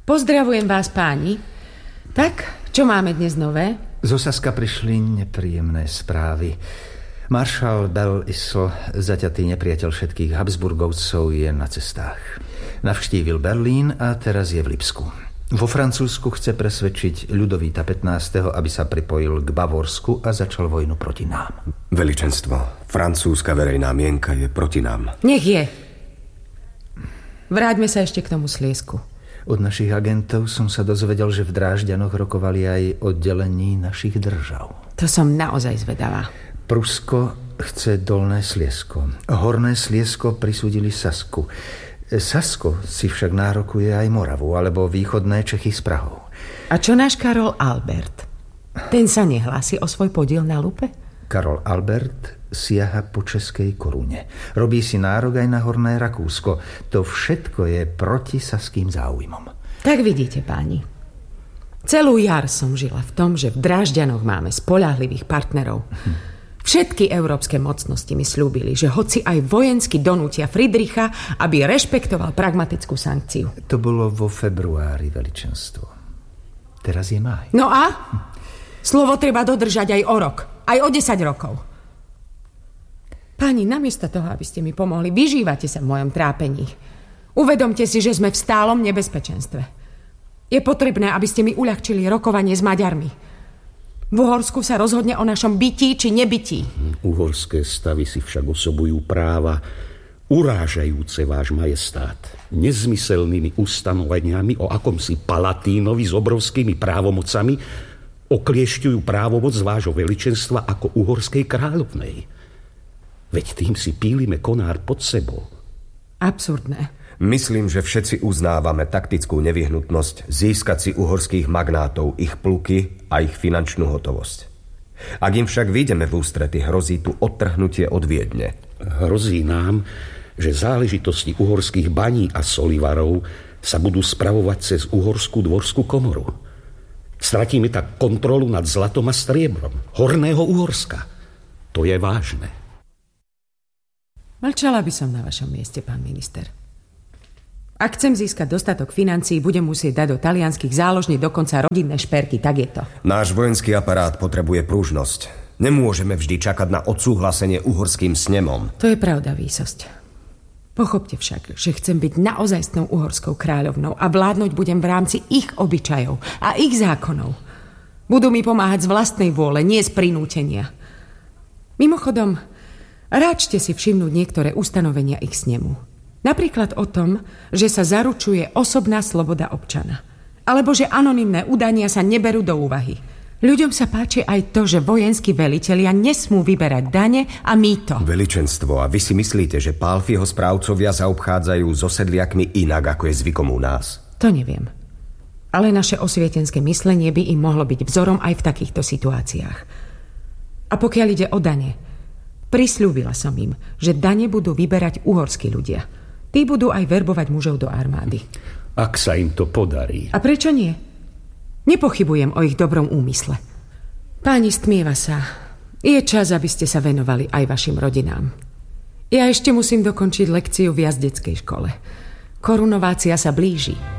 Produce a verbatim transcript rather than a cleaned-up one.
Pozdravujem vás, páni. Tak, čo máme dnes nové? Zo Saska prišli nepríjemné správy. Maršal Belle-Isle, zaťatý nepriateľ všetkých Habsburgovcov, je na cestách. Navštívil Berlín a teraz je v Lipsku. Vo Francúzsku chce presvedčiť Ľudovíta pätnásteho, aby sa pripojil k Bavorsku a začal vojnu proti nám. Veličenstvo, francúzska verejná mienka je proti nám. Nech je. Vráťme sa ešte k tomu Sliesku. Od našich agentov som sa dozvedel, že v Drážďanoch rokovali aj o delení našich držav. To som naozaj zvedavá. Prusko chce Dolné Sliesko. Horné Sliesko prisúdili Sasku. Sasko si však nárokuje aj Moravu alebo východné Čechy s Prahou. A čo náš Karol Albert? Ten sa nehlási o svoj podiel na lupe? Karol Albert siaha po českej korune. Robí si nárok aj na Horné Rakúsko. To všetko je proti saským záujmom. Tak vidíte, páni. Celú jar som žila v tom, že v Drážďanoch máme spoľahlivých partnerov. Hm. Všetky európske mocnosti mi sľúbili, že hoci aj vojensky donútia Friedricha, aby rešpektoval pragmatickú sankciu. To bolo vo februári, veličenstvo. Teraz je máj. No a? Slovo treba dodržať aj o rok. Aj o desať rokov. Páni, namiesto toho, aby ste mi pomohli, vyžívate sa v mojom trápení. Uvedomte si, že sme v stálom nebezpečenstve. Je potrebné, aby ste mi uľahčili rokovanie s Maďarmi. V Uhorsku sa rozhodne o našom bytí či nebytí. Uhorské stavy si však osobujú práva urážajúce váš majestát nezmyselnými ustanoveniami o akomsi palatínovi s obrovskými právomocami okliešťujú právomoc vášho veličenstva ako uhorskej kráľovnej. Veď tým si pílime konár pod sebou. Absurdné. Myslím, že všetci uznávame taktickú nevyhnutnosť získať si uhorských magnátov ich pluky a ich finančnú hotovosť. Ak im však vyjdeme v ústrety, hrozí tu odtrhnutie od Viedne. Hrozí nám, že záležitosti uhorských baní a solivarov sa budú spravovať cez uhorskú dvorskú komoru. Stratíme tak kontrolu nad zlatom a striebrom Horného Uhorska. To je vážne. Mlčala by som na vašom mieste, pán minister. Ak chcem získať dostatok financií, budem musieť dať do talianskych záložní dokonca rodinné šperky, tak je to. Náš vojenský aparát potrebuje pružnosť. Nemôžeme vždy čakať na odsúhlasenie uhorským snemom. To je pravda, výsosť. Pochopte však, že chcem byť naozajstnou uhorskou kráľovnou a vládnuť budem v rámci ich obyčajov a ich zákonov. Budú mi pomáhať z vlastnej vôle, nie z prinútenia. Mimochodom, ráčte si všimnúť niektoré ustanovenia ich snemu. Napríklad o tom, že sa zaručuje osobná sloboda občana. Alebo že anonymné udania sa neberú do úvahy. Ľuďom sa páči aj to, že vojenskí velitelia nesmú vyberať dane a mýto. Veličenstvo, a vy si myslíte, že Pálfiho správcovia zaobchádzajú so sedliakmi inak, ako je zvykom u nás? To neviem. Ale naše osvietenské myslenie by im mohlo byť vzorom aj v takýchto situáciách. A pokiaľ ide o dane, prisľúbila som im, že dane budú vyberať uhorskí ľudia. Tí budú aj verbovať mužov do armády. Ak sa im to podarí. A prečo nie? Nepochybujem o ich dobrom úmysle. Páni, stmieva sa. Je čas, aby ste sa venovali aj vašim rodinám. Ja ešte musím dokončiť lekciu v jazdeckej škole. Korunovácia sa blíži.